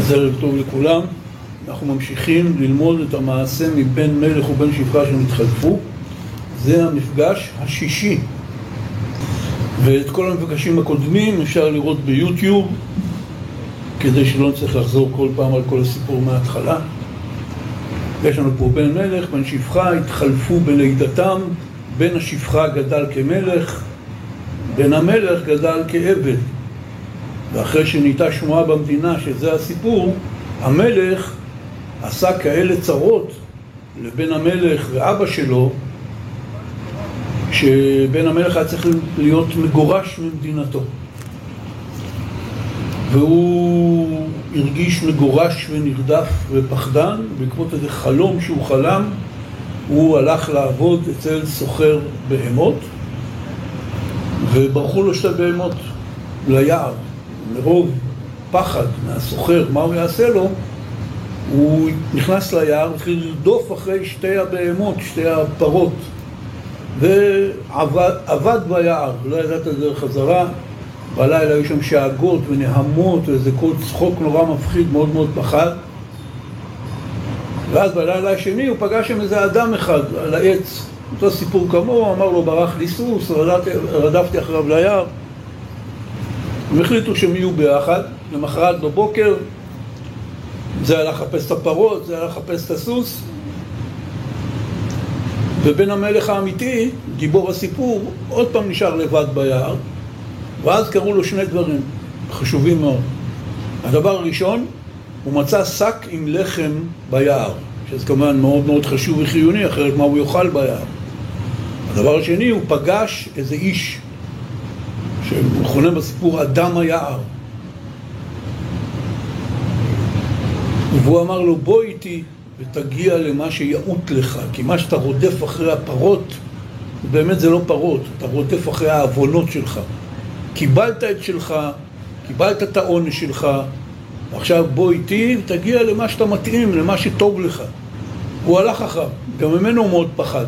אז ערב טוב לכולם. אנחנו ממשיכים ללמוד את המעשה מבן מלך ובן שפחה שנתחלפו. זה המפגש השישי, ואת כל המפגשים הקודמים אפשר לראות ביוטיוב, כדי שלא נצטרך לחזור כל פעם על כל הסיפור מההתחלה. יש לנו פה בן מלך, בן שפחה, התחלפו בלידתם. בן השפחה גדל כמלך, בן המלך גדל כעבד. ואחרי שניתה שמועה במדינה שזה הסיפור, המלך עשה כאלה צרות לבן המלך ואבא שלו, שבן המלך היה צריך להיות מגורש ממדינתו. והוא הרגיש מגורש ונרדף ופחדן. בעקבות איזה חלום שהוא חלם, הוא הלך לעבוד אצל סוחר בהמות, וברחו לו שתי בהמות ליער. מרוב פחד מהסוחר, מה הוא יעשה לו, הוא נכנס ליער והתחיל לרדוף אחרי שתי הבהמות, שתי הפרות, ועבד ביער, לא ידע את הדרך חזרה. בלילה היו שם שאגות ונהמות ואיזה קול צחוק נורא מפחיד, מאוד מאוד פחד. ואז בלילה השני הוא פגש שם איזה אדם אחד על העץ, אותו סיפור כמוהו, אמר לו ברח לי סוס, רדפתי אחריו ליער. הם החליטו שהם יהיו ביחד. למחרת בבוקר זה היה לחפש את הפרות, זה היה לחפש את הסוס, ובן המלך האמיתי, גיבור הסיפור, עוד פעם נשאר לבד ביער. ואז קראו לו שני דברים חשובים מאוד. הדבר הראשון, הוא מצא שק עם לחם ביער, שזה כמובן מאוד מאוד חשוב וחיוני, אחרת מה הוא יאכל ביער. הדבר השני, הוא פגש איזה איש שמכונה בסיפור אדם היער, והוא אמר לו בוא איתי ותגיע למה שיעוט לך, כי מה שאתה רודף אחרי הפרות באמת זה לא פרות, אתה רודף אחרי העוונות שלך. קיבלת את שלך, קיבלת את העונש שלך, עכשיו בוא איתי ותגיע למה שאתה מתאים, למה שטוב לך. הוא הלך אחריו, גם ממנו הוא מאוד פחד.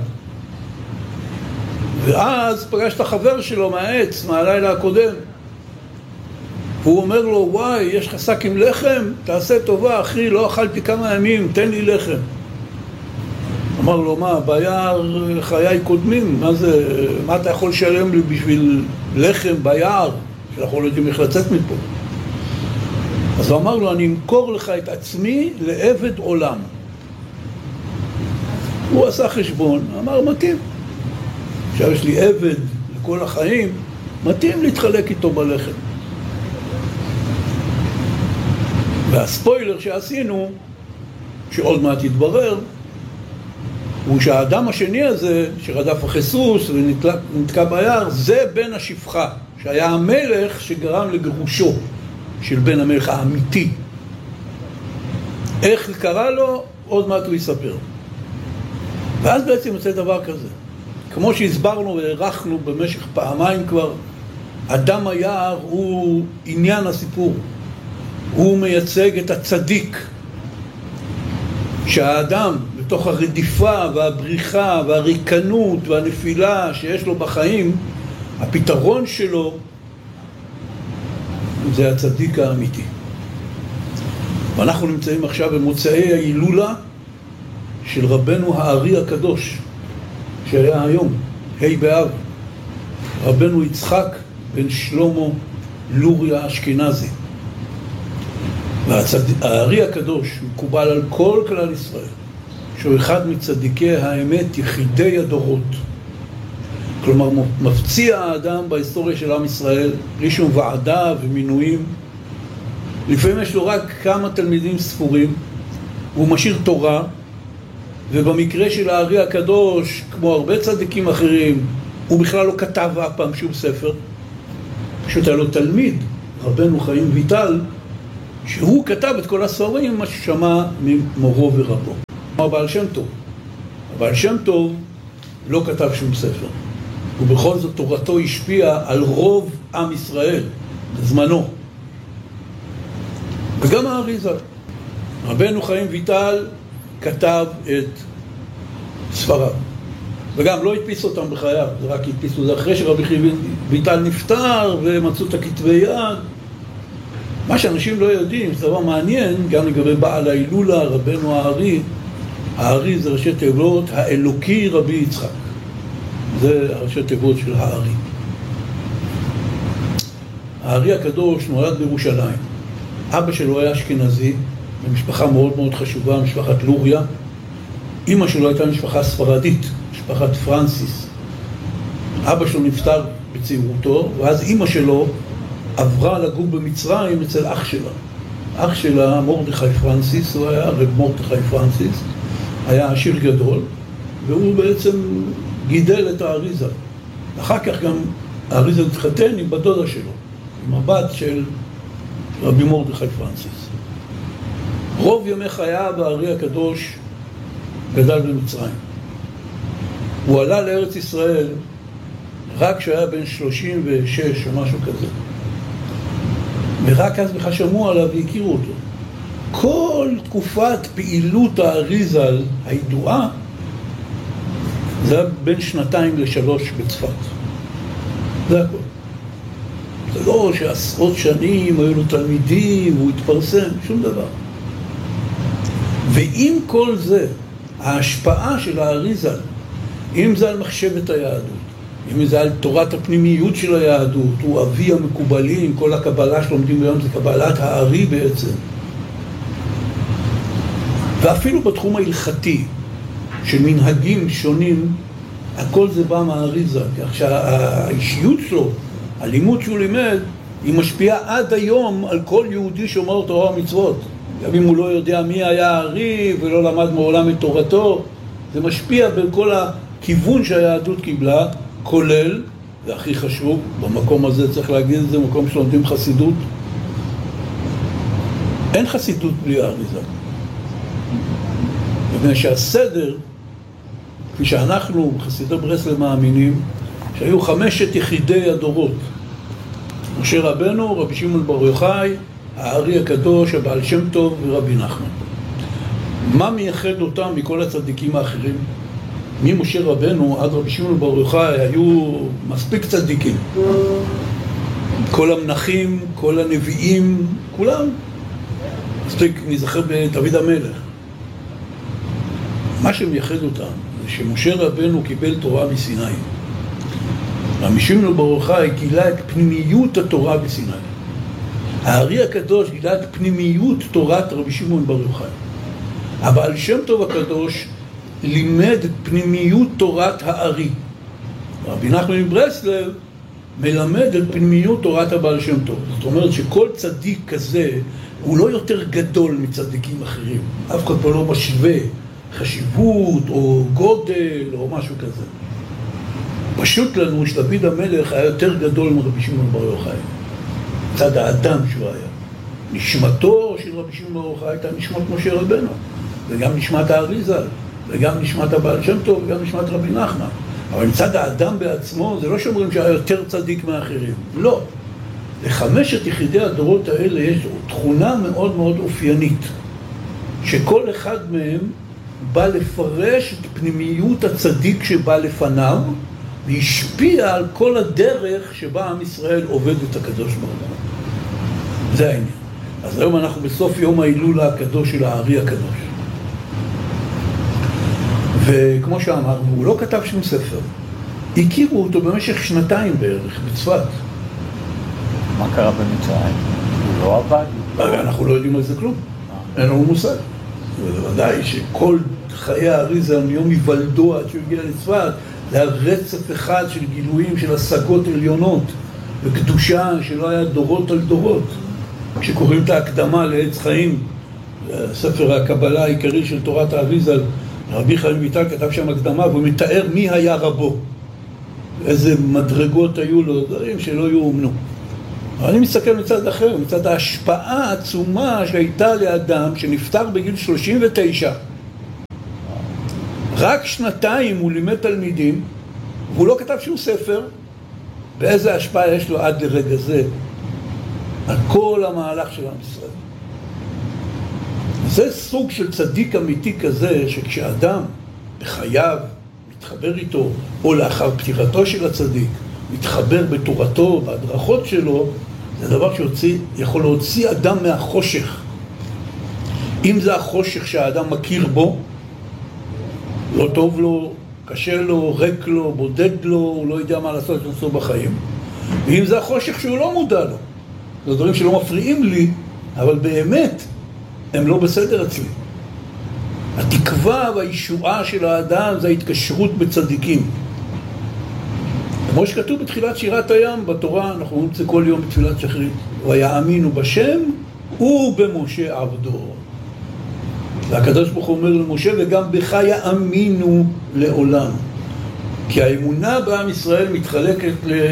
ואז פגש את החבר שלו מהעץ, מהלילה הקודם, והוא אומר לו וואי, יש לך שק עם לחם? תעשה טובה אחי, לא אכלתי כמה ימים, תן לי לחם. אמר לו מה, ביער חיי קודמים, מה אתה יכול לשלם לי בשביל לחם ביער, שאנחנו לא יודעים איך לצאת מפה? אז הוא אמר לו, אני אמכור לך את עצמי לעבד עולם. הוא עשה חשבון, אמר מתאים, עכשיו יש לי עבד לכל החיים, מתאים להתחלק איתו בלחם. והספוילר שעשינו, שעוד מעט יתברר, הוא שהאדם השני הזה שרדף אחרי סוס ונתקע ביער, זה בן השפחה, שהיה המלך שגרם לגירושו של בן המלך האמיתי. איך קרה לו? עוד מעט הוא יספר. ואז בעצם יוצא דבר כזה, כמו שהסברנו והערכנו במשך פעמיים כבר, אדם היער הוא עניין הסיפור. הוא מייצג את הצדיק, שהאדם בתוך הרדיפה והבריחה והריקנות והנפילה שיש לו בחיים, הפתרון שלו זה הצדיק האמיתי. ואנחנו נמצאים עכשיו במוצאי ההילולה של רבנו הארי הקדוש, שהיה היום, ה' באב, רבנו יצחק בן שלמה לוריה אשכנזי. והארי הקדוש מקובל על כל כלל ישראל, שהוא אחד מצדיקי האמת, יחידי הדורות. כלומר, מפציע האדם בהיסטוריה של עם ישראל, בלי שום ועדה ומינויים. לפעמים יש לו רק כמה תלמידים ספורים, הוא משאיר תורה, ובמקרה של הארי הקדוש, כמו הרבה צדיקים אחרים, הוא בכלל לא כתב אף פעם שום ספר. פשוט היה לו תלמיד, רבנו חיים ויטל, שהוא כתב את כל הספרים, מה ששמע ממורו ורבו. הבעל שם טוב. הבעל שם טוב לא כתב שום ספר. ובכל זאת תורתו השפיעה על רוב עם ישראל, בזמנו. וגם האריזה. רבנו חיים ויטל כתב את ספריו. וגם לא הדפיס אותם בחייו, זה רק הדפיסו זה אחרי שרבי חיים ויטל נפטר ומצאו את הכתבי יד. מה שאנשים לא יודעים, זה דבר מעניין, גם לגבי בעל ההילולה, רבנו הארי. הארי זה ראשי תיבות, האלוקי רבי יצחק. זה ראשי תיבות של הארי. הארי הקדוש נולד בירושלים. אבא שלו היה אשכנזי, במשפחה מאוד מאוד חשובה, משפחת לוריה. אמא שלו הייתה משפחה ספרדית, משפחת פרנסיס. אבא שלו נפטר בצעירותו, ואז אמא שלו עברה לגור במצרים אצל אח שלה. אח שלה, מרדכי פרנסיס, הוא היה רב מרדכי פרנסיס, היה עשיר גדול, והוא בעצם גידל את האריזה. אחר כך גם האריזה התחתן עם בדודה שלו, עם הבת של רבי מרדכי פרנסיס. רוב ימי חייו הארי הקדוש גדל במצרים. הוא עלה לארץ ישראל רק כשהיה בן 36 או משהו כזה. ורק אז בכלל שמעו עליו והכירו אותו. כל תקופת פעילות האריזל הידועה זה היה בין 2 ל3 בצפת. זה הכל. זה לא שעשרות שנים היו לו תלמידים והוא התפרסם, שום דבר. ועם כל זה, ההשפעה של האריזל, אם זה על מחשבת היהדות, אם זה על תורת הפנימיות של היהדות, הוא אבי המקובלים, כל הקבלה שלומדים היום זה קבלת הארי בעצם. ואפילו בתחום ההלכתי, של מנהגים שונים, הכל זה בא מהאריזל, כך שהאישיות שלו, הלימוד שהוא לימד, היא משפיעה עד היום על כל יהודי שאומר תורה ומצוות. גם אם הוא לא יודע מי היה הארי ולא למד מעולם את תורתו, זה משפיע בכל הכיוון שהיהדות קיבלה, כולל, והכי חשוב, במקום הזה צריך להגיד את זה, מקום שלומדים חסידות. אין חסידות בלי האריזה. מפני שהסדר, כפי שאנחנו בחסידי ברסלב מאמינים, שהיו 5 יחידי הדורות. משה רבנו, רבי שמעון בר יוחאי, הארי הקדוש, הבעל שם טוב ורבי נחמן. מה מייחד אותם מכל הצדיקים האחרים? ממשה רבנו עד רבי שמעון בר יוחאי היו מספיק צדיקים. כל המנחים, כל הנביאים, כולם. מספיק נזכר בדוד המלך. מה שמייחד אותם זה שמשה רבנו קיבל תורה מסיני. רבי שמעון בר יוחאי גילה את פנימיות התורה בסיני. הארי הקדוש גילה את פנימיות תורת רבי שמעון בר יוחאי. הבעל שם טוב הקדוש לימד את פנימיות תורת הארי. רבי נחמן מברסלב מלמד את פנימיות תורת הבעל שם טוב. זאת אומרת שכל צדיק כזה הוא לא יותר גדול מצדיקים אחרים. אף אחד פה לא משווה חשיבות או גודל או משהו כזה. פשוט לנו שדוד המלך היה יותר גדול מרבי שמעון בר יוחאי. מצד האדם שהוא היה. נשמתו של רבי שמעון בר יוחאי הייתה נשמת משה רבנו, וגם נשמת האריזל, וגם נשמת הבעל שם טוב, וגם נשמת רבי נחמן. אבל מצד האדם בעצמו, זה לא שאומרים שהיה יותר צדיק מאחרים. לא. ל5 יחידי הדורות האלה יש תכונה מאוד מאוד אופיינית, שכל אחד מהם בא לפרש את פנימיות הצדיק שבא לפניו, והשפיע על כל הדרך שבה עם ישראל עובד את הקדוש ברוך הוא. זה העניין. אז היום אנחנו בסוף יום ההילולה הקדוש של הארי הקדוש. וכמו שאמרנו, הוא לא כתב שום ספר. הכירו אותו במשך 2 בערך בצפת. מה קרה במצרים? הוא לא עבד? אנחנו לא יודעים על זה כלום. אין לנו מושג. ובוודאי שכל חיי האריזה מיום היוולדו עד שהוא הגיע לצפת, זה היה רצף אחד של גילויים של השגות עליונות וקדושה שלא היה דורות על דורות. כשקוראים את ההקדמה לעץ חיים, ספר הקבלה העיקרי של תורת האריזל, רבי חיים ויטל כתב שם הקדמה והוא מתאר מי היה רבו, איזה מדרגות היו לו, דברים שלא יאומנו. אבל אני מסתכל מצד אחר, מצד ההשפעה העצומה שהייתה לאדם שנפטר בגיל 39. רק 2 הוא לימד תלמידים, והוא לא כתב שום ספר, ואיזה השפעה יש לו עד לרגע זה על כל המהלך של עם ישראל. זה סוג של צדיק אמיתי כזה, שכשאדם בחייו מתחבר איתו, או לאחר פטירתו של הצדיק, מתחבר בתורתו, בהדרכות שלו, זה דבר שיכול להוציא אדם מהחושך. אם זה החושך שהאדם מכיר בו, לא טוב לו, קשה לו, ריק לו, בודד לו, הוא לא יודע מה לעשות לעשות בחיים. ואם זה החושך שהוא לא מודע לו, זה דברים שלא מפריעים לי, אבל באמת הם לא בסדר אצלי. התקווה והישועה של האדם זה ההתקשרות בצדיקים. כמו שכתוב בתחילת שירת הים בתורה, אנחנו רואים את זה כל יום בתפילת שחרית, ויאמינו בשם ובמשה עבדו. והקדוש ברוך הוא אומר למשה, וגם בך יאמינו לעולם. כי האמונה בעם ישראל מתחלקת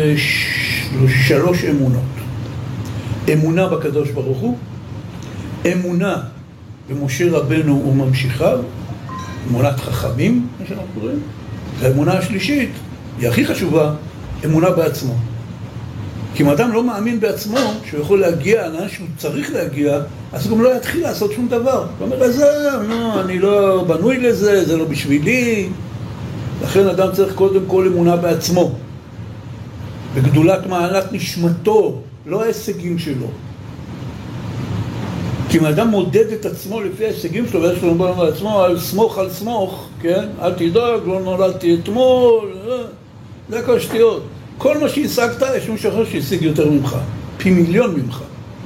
לשלוש אמונות. אמונה בקדוש ברוך הוא, אמונה במשה רבנו וממשיכיו, אמונת חכמים, מה שאנחנו קוראים, והאמונה השלישית, היא הכי חשובה, אמונה בעצמו. כי אם אדם לא מאמין בעצמו, שהוא יכול להגיע לאן שהוא צריך להגיע, אז הוא גם לא יתחיל לעשות שום דבר. הוא אומר, אני לא בנוי לזה, זה לא בשבילי. לכן אדם צריך קודם כל אמונה בעצמו, בגדולת מעלת נשמתו, לא ההישגים שלו. כי אם האדם מודד את עצמו לפי ההישגים שלו, ויש לו לומר לעצמו, סמוך על סמוך, כן? אל תדאג, לא נולדתי אתמול, זה הכל שטויות. כל מה שהשגת, יש מישהו אחר שהשיג יותר ממך, פי מיליון ממך.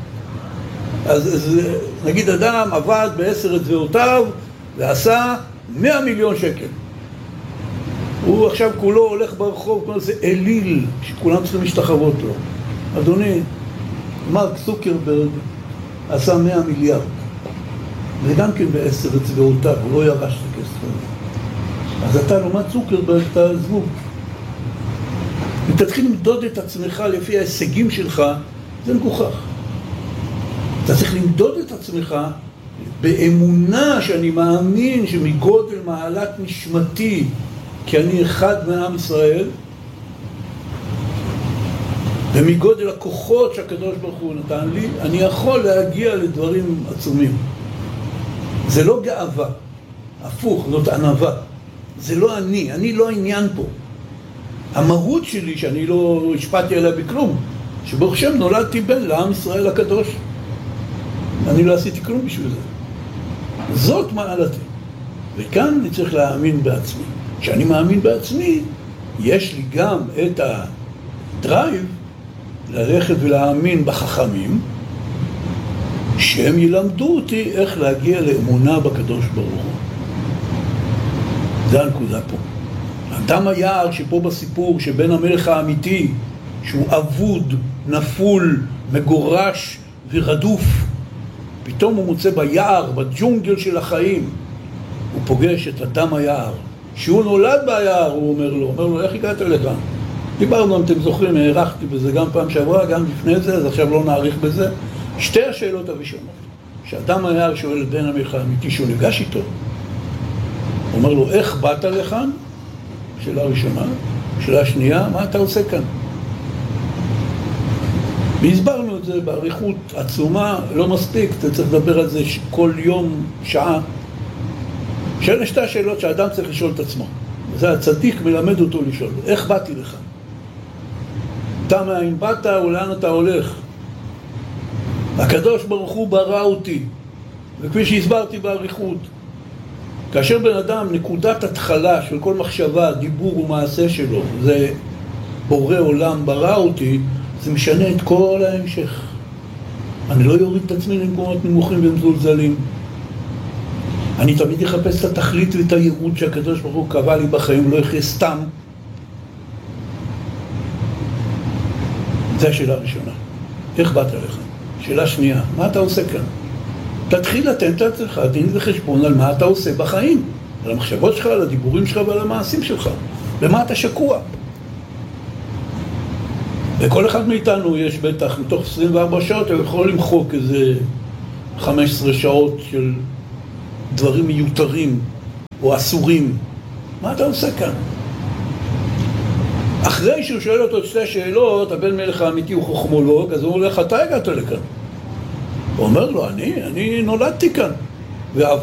אז נגיד אדם עבד ב10 אצבעותיו ועשה 100 מיליון שקל. הוא עכשיו כולו הולך ברחוב, כמו זה אליל, שכולם צריכים להשתחוות לו. אדוני, מרק צוקרברג עשה 100 מיליארד. זה גם כן ב10 אצבעותיו, הוא לא ירש את הכסף הזה. אז אתה לעומת צוקרברג, אתה זבוב. אם תתחיל למדוד את עצמך לפי ההישגים שלך, זה מגוחך. אתה צריך למדוד את עצמך באמונה שאני מאמין שמגודל מעלת נשמתי, כי אני אחד מעם ישראל, ומגודל הכוחות שהקדוש ברוך הוא נתן לי, אני יכול להגיע לדברים עצומים. זה לא גאווה, הפוך, זאת ענווה. זה לא אני לא העניין פה. המהות שלי, שאני לא השפעתי עליה בכלום, שברוך שם נולדתי בן לעם ישראל הקדוש. אני לא עשיתי כלום בשביל זה. זאת מעלתי. וכאן אני צריך להאמין בעצמי. כשאני מאמין בעצמי, יש לי גם את הדרייב ללכת ולהאמין בחכמים, שהם ילמדו אותי איך להגיע לאמונה בקדוש ברוך הוא. זה הנקודה פה. אדם היער שפה בסיפור שבין המלך האמיתי, שהוא אבוד, נפול, מגורש ורדוף, פתאום הוא מוצא ביער, בג'ונגל של החיים, הוא פוגש את אדם היער. שהוא נולד ביער, הוא אומר לו, איך הגעת לכאן? דיברנו, אם אתם זוכרים, הערכתי בזה גם פעם שעברה, גם לפני זה, אז עכשיו לא נעריך בזה. שתי השאלות הראשונות, שאדם היער שואל את בן המלך האמיתי שהוא נפגש איתו, הוא אומר לו, איך באת לכאן? שאלה ראשונה. שאלה שנייה, מה אתה עושה כאן? והסברנו את זה בעריכות עצומה, לא מספיק, אתה צריך לדבר על זה כל יום, שעה. שאלה שתי השאלות שהאדם צריך לשאול את עצמו. זה הצדיק מלמד אותו לשאול. איך באתי לך? אתה מאין באת ולאן אתה הולך? הקדוש ברוך הוא ברא אותי. וכפי שהסברתי בעריכות, כאשר בן אדם נקודת התחלה של כל מחשבה, דיבור ומעשה שלו, זה בורא עולם ברא אותי, זה משנה את כל ההמשך. אני לא יוריד את עצמי למקומות נמוכים ומזולזלים. אני תמיד אחפש את התכלית ואת הייעוד שהקדוש ברוך הוא קבע לי בחיים, לא יחיה סתם. זו השאלה הראשונה. איך באת לך? שאלה שנייה, מה אתה עושה כאן? תתחיל לתת את עצמך דין וחשבון על מה אתה עושה בחיים, על המחשבות שלך, על הדיבורים שלך ועל המעשים שלך. במה אתה שקוע? וכל אחד מאיתנו יש בטח, מתוך 24 שעות, הוא יכול למחוק איזה 15 שעות של דברים מיותרים או אסורים. מה אתה עושה כאן? אחרי שהוא שואל אותו את שתי שאלות, הבן מלך האמיתי הוא חוכמולוג, אז הוא אומר לך, אתה הגעת לכאן. הוא אומר לו, אני נולדתי כאן.